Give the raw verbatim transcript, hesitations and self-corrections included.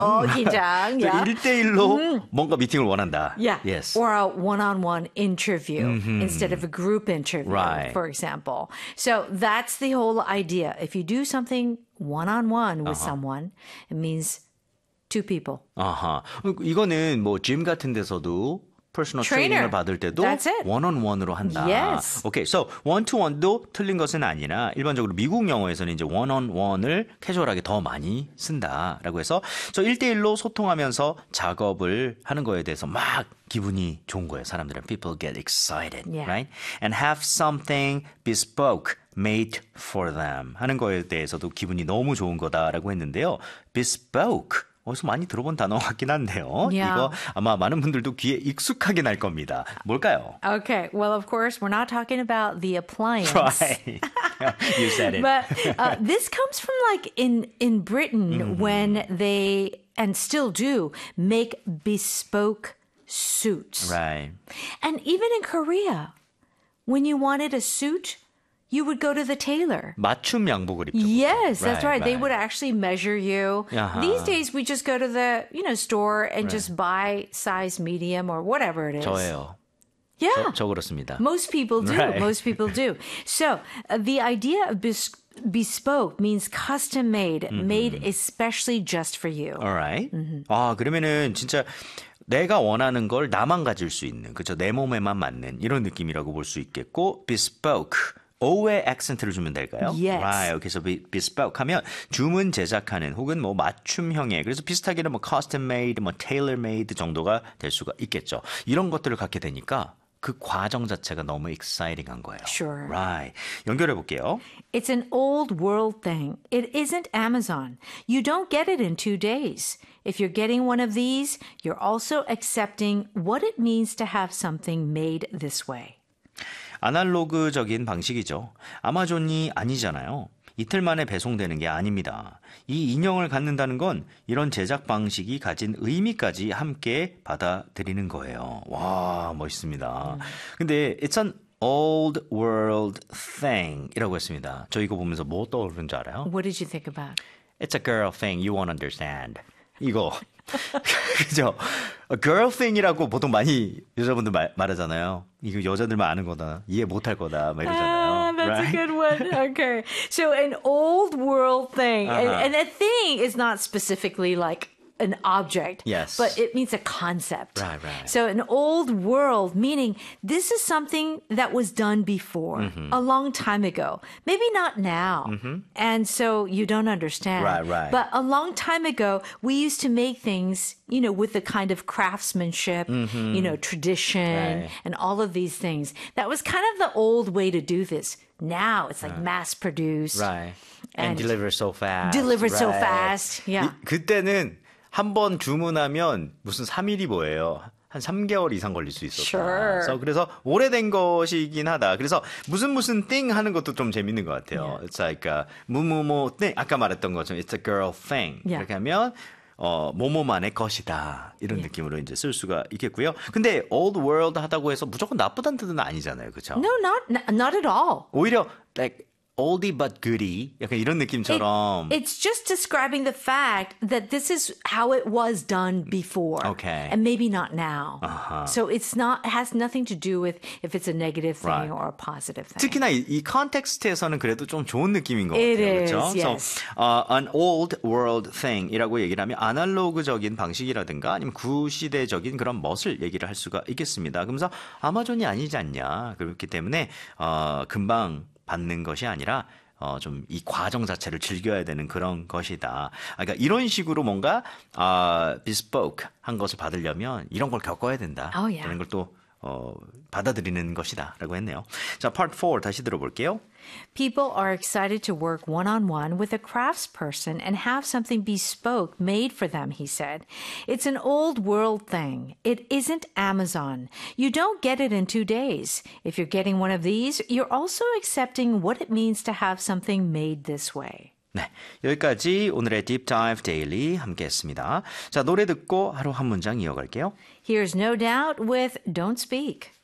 어, 긴장. Yeah. 일대일로 음. 뭔가 미팅을 원한다. Yeah. Yes. Or a one-on-one interview mm-hmm. instead of a group interview, right. for example. So that's the whole idea. If you do something one-on-one with uh-huh. someone, it means two people. 아하. 이거는 뭐 짐 같은 데서도 퍼스널 Trainer. 트레이닝을 받을 때도 원온원으로 한다. Yes. 오케이, so 원투원도 틀린 것은 아니라 일반적으로 미국 영어에서는 이제 원온원을 캐주얼하게 더 많이 쓴다라고 해서 저 일대일로 소통하면서 작업을 하는 거에 대해서 막 기분이 좋은 거예요. 사람들은 people get excited, yeah. right? And have something bespoke made for them 하는 거에 대해서도 기분이 너무 좋은 거다라고 했는데요. bespoke 어디서 많이 들어본 단어 같긴 한데요. Yeah. 이거 아마 많은 분들도 귀에 익숙하게 날 겁니다. 뭘까요? Okay, well, of course, we're not talking about the appliance. Right. You said it. But uh, this comes from like in, in Britain mm-hmm. when they, and still do, make bespoke suits. Right. And even in Korea, when you wanted a suit, you would go to the tailor. 맞춤 양복을 입죠. Yes, that's right. right. They would actually measure you. Uh-huh. These days, we just go to the you know store and right. just buy size medium or whatever it is. 저예요. Yeah. 저, 저 그렇습니다. Most people do. Right. Most people do. So uh, the idea of bes- bespoke means custom made, mm-hmm. made especially just for you. All right. Mm-hmm. 아, 그러면은 진짜 내가 원하는 걸 나만 가질 수 있는, 그렇죠? 내 몸에만 맞는 이런 느낌이라고 볼 수 있겠고, bespoke. O에 액센트를 주면 될까요? Yes. Right. 그래서 bespoke 하면 주문 제작하는 혹은 뭐 맞춤형의 그래서 비슷하게는 뭐 custom made, 뭐 tailor made 정도가 될 수가 있겠죠. 이런 것들을 갖게 되니까 그 과정 자체가 너무 exciting한 거예요. Sure. Right. 연결해 볼게요. It's an old world thing. It isn't Amazon. You don't get it in two days. If you're getting one of these, you're also accepting what it means to have something made this way. 아날로그적인 방식이죠. 아마존이 아니잖아요. 이틀 만에 배송되는 게 아닙니다. 이 인형을 갖는다는 건 이런 제작 방식이 가진 의미까지 함께 받아들이는 거예요. 와, 멋있습니다. 근데 it's an old world thing 이라고 했습니다. 저 이거 보면서 뭐 떠오르는 줄 알아요? What did you think about? It's a girl thing you won't understand. 이거. 그죠? A girl thing이라고 보통 많이 여자분들 말, 말하잖아요. 이거 여자들만 아는 거다. 이해 못할 거다. 막 이러잖아요. Ah, that's right? a good one. Okay. So an old world thing. Uh-huh. And, and a thing is not specifically like an object. Yes. But it means a concept. Right, right. So an old world, meaning this is something that was done before, mm-hmm. a long time ago. Maybe not now. Mm-hmm. And so you don't understand. Right, right. But a long time ago, we used to make things, you know, with the kind of craftsmanship, mm-hmm. you know, tradition, right. and all of these things. That was kind of the old way to do this. Now it's like right. mass produced. Right. And, and deliver so fast. Delivered right. so fast. Yeah. 이, 그때는 한 번 주문하면 무슨 삼 일이 뭐예요? 한 삼 개월 이상 걸릴 수 있었다. Sure. 그래서, 그래서 오래된 것이긴 하다. 그래서 무슨 무슨 thing 하는 것도 좀 재밌는 것 같아요. Yeah. It's like uh, 뭐뭐뭐 thing. 아까 말했던 것처럼 it's a girl thing. Yeah. 이렇게 하면 어, 뭐뭐만의 것이다. 이런 Yeah. 느낌으로 이제 쓸 수가 있겠고요. 근데 old world 하다고 해서 무조건 나쁘다는 뜻은 아니잖아요. 그렇죠? No, not not at all. 오히려 like oldie but goodie 약간 이런 느낌처럼 It, it's just describing the fact that this is how it was done before. Okay. And maybe not now. Uh-huh. So it's not has nothing to do with if it's a negative thing Right. or a positive thing. 특히나 이, 이 컨텍스트에서는 그래도 좀 좋은 느낌인 것 It 같아요. is, 그렇죠? yes. So, uh, an old world thing이라고 얘기를 하면 아날로그적인 방식이라든가 아니면 구시대적인 그런 멋을 얘기를 할 수가 있겠습니다. 그러면서 아마존이 아니지 않냐. 그렇기 때문에 어, 금방 받는 것이 아니라 어, 좀 이 과정 자체를 즐겨야 되는 그런 것이다. 그러니까 이런 식으로 뭔가 어, bespoke 한 것을 받으려면 이런 걸 겪어야 된다. Oh, yeah. 이런 걸 또 어, 받아들이는 것이다 라고 했네요. 자, part four 다시 들어볼게요. People are excited to work one-on-one with a craftsperson and have something bespoke made for them, he said. It's an old world thing. It isn't Amazon. You don't get it in two days. If you're getting one of these, you're also accepting what it means to have something made this way. 네, 여기까지 오늘의 Deep Dive Daily 함께했습니다. 자, 노래 듣고 하루 한 문장 이어갈게요. Here's No Doubt with Don't Speak.